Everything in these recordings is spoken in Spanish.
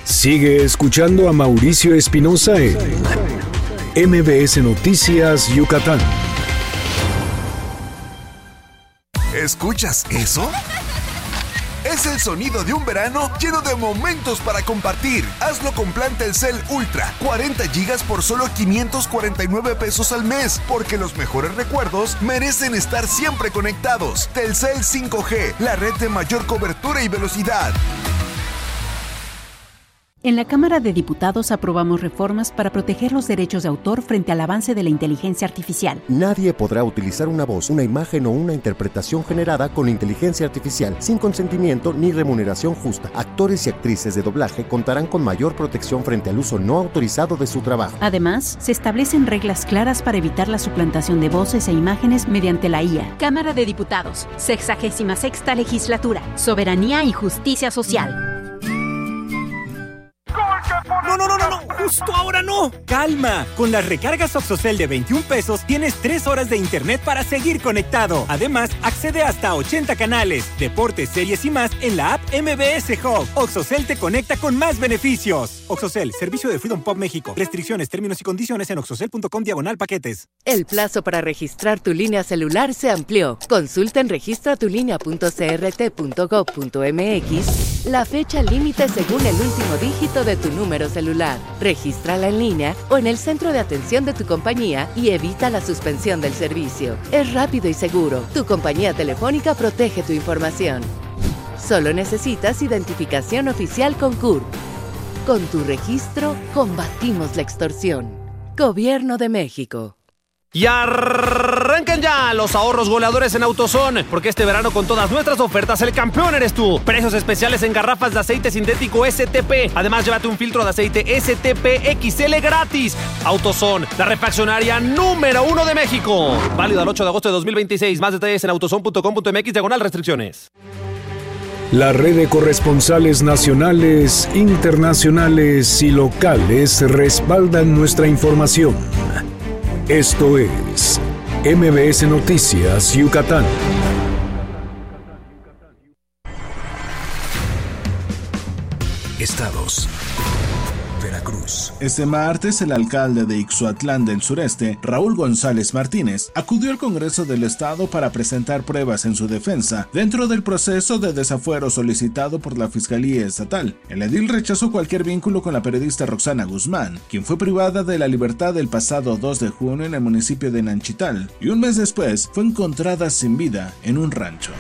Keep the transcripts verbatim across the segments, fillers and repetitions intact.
Sigue escuchando a Mauricio Espinosa en M B S Noticias Yucatán. ¿Escuchas eso? Es el sonido de un verano lleno de momentos para compartir. Hazlo con plan Telcel Ultra, cuarenta gigas por solo quinientos cuarenta y nueve pesos al mes, porque los mejores recuerdos merecen estar siempre conectados. Telcel cinco G, la red de mayor cobertura y velocidad. En la Cámara de Diputados aprobamos reformas para proteger los derechos de autor frente al avance de la inteligencia artificial. Nadie podrá utilizar una voz, una imagen o una interpretación generada con inteligencia artificial sin consentimiento ni remuneración justa. Actores y actrices de doblaje contarán con mayor protección frente al uso no autorizado de su trabajo. Además, se establecen reglas claras para evitar la suplantación de voces e imágenes mediante la I A. Cámara de Diputados, sexagésima sexta legislatura, soberanía y justicia social. No, no, no, no, no, justo ahora no. Calma, con las recargas Oxocel de veintiún pesos tienes tres horas de internet para seguir conectado. Además, accede hasta ochenta canales, deportes, series y más en la app M B S Hub. Oxocel te conecta con más beneficios. Oxocel, servicio de Freedom Pop México. Restricciones, términos y condiciones en oxocel punto com diagonal paquetes. El plazo para registrar tu línea celular se amplió. Consulta en registratulínea punto c r t punto gov punto m x la fecha límite según el último dígito de tu número celular. Regístrala en línea o en el centro de atención de tu compañía y evita la suspensión del servicio. Es rápido y seguro. Tu compañía telefónica protege tu información. Solo necesitas identificación oficial con C U R P. Con tu registro, combatimos la extorsión. Gobierno de México. Y arrancan ya los ahorros goleadores en AutoZone, porque este verano con todas nuestras ofertas el campeón eres tú. Precios especiales en garrafas de aceite sintético S T P. Además, llévate un filtro de aceite S T P X L gratis. AutoZone, la refaccionaria número uno de México. Válido al ocho de agosto de dos mil veintiséis. Más detalles en autozone punto com punto m x diagonal restricciones. La red de corresponsales nacionales, internacionales y locales respaldan nuestra información. Esto es M B S Noticias Yucatán. Estados. Veracruz. Este martes, el alcalde de Ixhuatlán del Sureste, Raúl González Martínez, acudió al Congreso del Estado para presentar pruebas en su defensa dentro del proceso de desafuero solicitado por la Fiscalía Estatal. El edil rechazó cualquier vínculo con la periodista Roxana Guzmán, quien fue privada de la libertad el pasado dos de junio en el municipio de Nanchital, y un mes después fue encontrada sin vida en un rancho.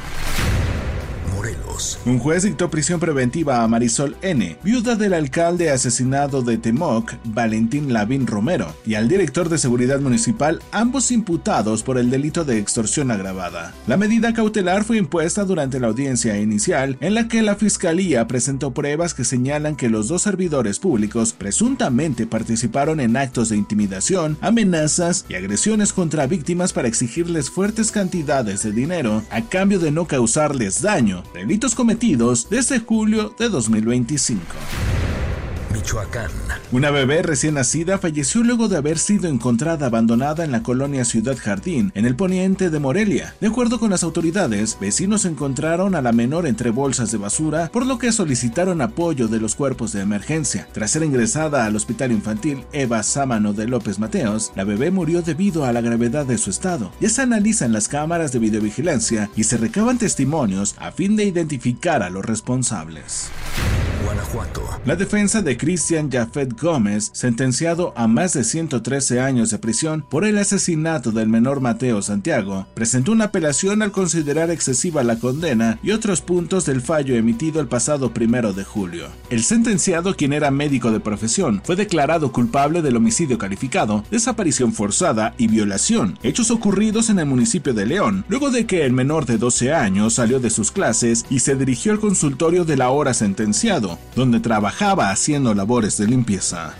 Morelos. Un juez dictó prisión preventiva a Marisol N., viuda del alcalde asesinado de Temoc, Valentín Lavín Romero, y al director de seguridad municipal, ambos imputados por el delito de extorsión agravada. La medida cautelar fue impuesta durante la audiencia inicial, en la que la fiscalía presentó pruebas que señalan que los dos servidores públicos presuntamente participaron en actos de intimidación, amenazas y agresiones contra víctimas para exigirles fuertes cantidades de dinero a cambio de no causarles daño, delitos cometidos desde julio de dos mil veinticinco. Michoacán. Una bebé recién nacida falleció luego de haber sido encontrada abandonada en la colonia Ciudad Jardín, en el poniente de Morelia. De acuerdo con las autoridades, vecinos encontraron a la menor entre bolsas de basura, por lo que solicitaron apoyo de los cuerpos de emergencia. Tras ser ingresada al hospital infantil Eva Sámano de López Mateos, la bebé murió debido a la gravedad de su estado. Ya se analizan las cámaras de videovigilancia y se recaban testimonios a fin de identificar a los responsables. Guanajuato. La defensa de Cristian Jafet Gómez, sentenciado a más de ciento trece años de prisión por el asesinato del menor Mateo Santiago, presentó una apelación al considerar excesiva la condena y otros puntos del fallo emitido el pasado primero de julio. El sentenciado, quien era médico de profesión, fue declarado culpable del homicidio calificado, desaparición forzada y violación, hechos ocurridos en el municipio de León, luego de que el menor de doce años salió de sus clases y se dirigió al consultorio del ahora sentenciado, donde trabajaba haciendo labores de limpieza.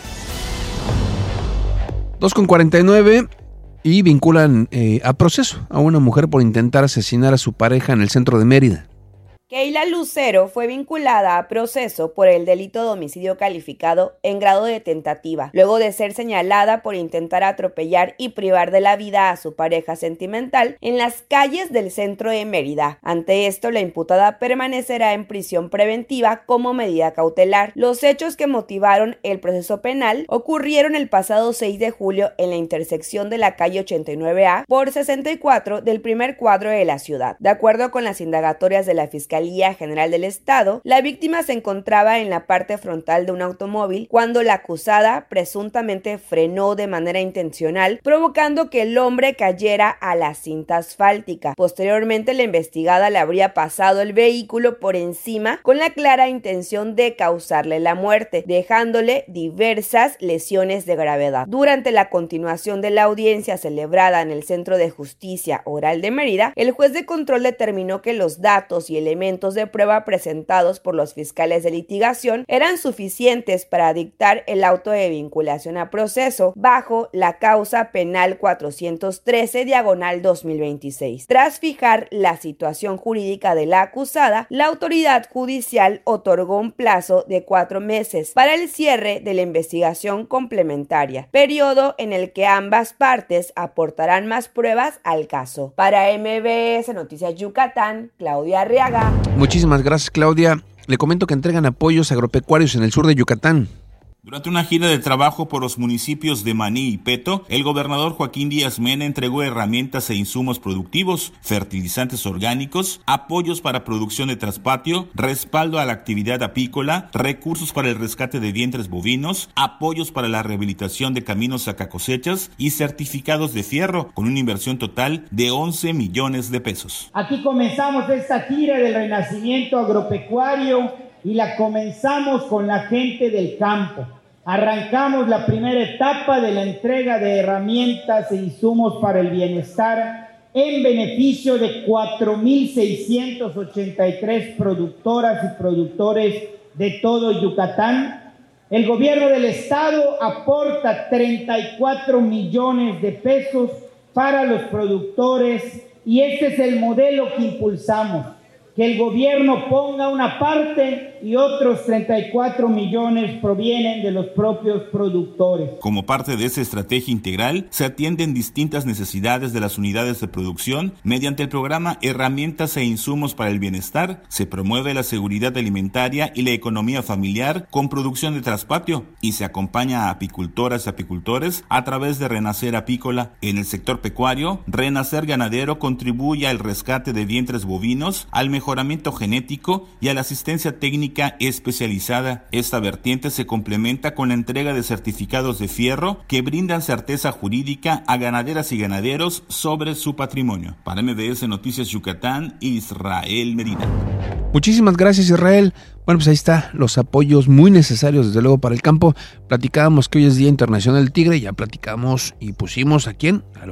dos con cuarenta y nueve y vinculan eh, a proceso a una mujer por intentar asesinar a su pareja en el centro de Mérida. Keila Lucero fue vinculada a proceso por el delito de homicidio calificado en grado de tentativa, luego de ser señalada por intentar atropellar y privar de la vida a su pareja sentimental en las calles del centro de Mérida. Ante esto, la imputada permanecerá en prisión preventiva como medida cautelar. Los hechos que motivaron el proceso penal ocurrieron el pasado seis de julio en la intersección de la calle ochenta y nueve A por sesenta y cuatro del primer cuadro de la ciudad. De acuerdo con las indagatorias de la Fiscalía General del Estado, la víctima se encontraba en la parte frontal de un automóvil cuando la acusada presuntamente frenó de manera intencional, provocando que el hombre cayera a la cinta asfáltica. Posteriormente, la investigada le habría pasado el vehículo por encima con la clara intención de causarle la muerte, dejándole diversas lesiones de gravedad. Durante la continuación de la audiencia celebrada en el Centro de Justicia Oral de Mérida, el juez de control determinó que los datos y elementos de prueba presentados por los fiscales de litigación eran suficientes para dictar el auto de vinculación a proceso bajo la causa penal cuatrocientos trece diagonal dos mil veintiséis. Tras fijar la situación jurídica de la acusada, la autoridad judicial otorgó un plazo de cuatro meses para el cierre de la investigación complementaria, periodo en el que ambas partes aportarán más pruebas al caso. Para M B S Noticias Yucatán, Claudia Arriaga. Muchísimas gracias, Claudia. Le comento que entregan apoyos agropecuarios en el sur de Yucatán. Durante una gira de trabajo por los municipios de Maní y Peto, el gobernador Joaquín Díaz Mena entregó herramientas e insumos productivos, fertilizantes orgánicos, apoyos para producción de traspatio, respaldo a la actividad apícola, recursos para el rescate de vientres bovinos, apoyos para la rehabilitación de caminos sacacosechas y certificados de fierro, con una inversión total de once millones de pesos. Aquí comenzamos esta gira del renacimiento agropecuario y la comenzamos con la gente del campo. Arrancamos la primera etapa de la entrega de herramientas e insumos para el bienestar en beneficio de cuatro mil seiscientos ochenta y tres productoras y productores de todo Yucatán. El gobierno del estado aporta treinta y cuatro millones de pesos para los productores y este es el modelo que impulsamos. Que el gobierno ponga una parte y otros treinta y cuatro millones provienen de los propios productores. Como parte de esa estrategia integral, se atienden distintas necesidades de las unidades de producción. Mediante el programa Herramientas e Insumos para el Bienestar, se promueve la seguridad alimentaria y la economía familiar con producción de traspatio y se acompaña a apicultoras y apicultores a través de Renacer Apícola. En el sector pecuario, Renacer Ganadero contribuye al rescate de vientres bovinos, al mejoramiento mejoramiento genético y a la asistencia técnica especializada. Esta vertiente se complementa con la entrega de certificados de fierro que brindan certeza jurídica a ganaderas y ganaderos sobre su patrimonio. Para M B S Noticias Yucatán, Israel Medina. Muchísimas gracias, Israel. Bueno, pues ahí está, los apoyos muy necesarios, desde luego, para el campo. Platicábamos que hoy es Día Internacional del Tigre, ya platicamos y pusimos a quién, a